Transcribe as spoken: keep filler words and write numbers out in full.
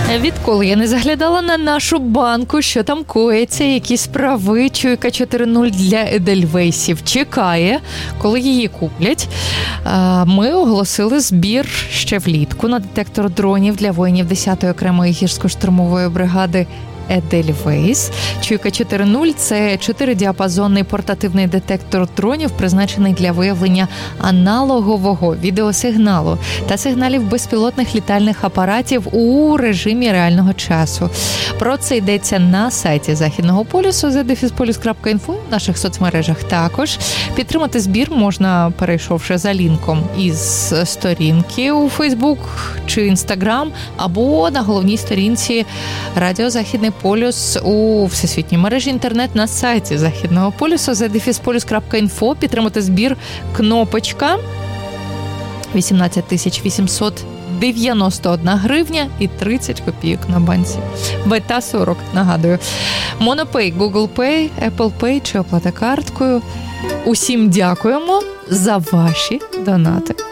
Відколи я не заглядала на нашу банку, що там коїться, які справи, Чуйка чотири нуль для Едельвейсів чекає, коли її куплять. Ми оголосили збір ще влітку на детектор дронів для воїнів десятої окремої гірсько-штурмової бригади Едельвейс. Чуйка чотири нуль – це чотиридіапазонний портативний детектор дронів, призначений для виявлення аналогового відеосигналу та сигналів безпілотних літальних апаратів у режимі реального часу. Про це йдеться на сайті Західного полюсу зет дефіс полюс крапка інфо, в наших соцмережах також. Підтримати збір можна, перейшовши за лінком із сторінки у Фейсбук чи Інстаграм, або на головній сторінці Радіо Західний полюс у всесвітній мережі інтернет на сайті Західного полюсу зет дефіс полюс крапка інфо. Підтримати збір кнопочка вісімнадцять тисяч вісімсот дев'яносто одна гривня і тридцять копійок на банці. Бета сорок, нагадую. Монопей, Google Pay, Apple Pay чи оплата карткою. Усім дякуємо за ваші донати.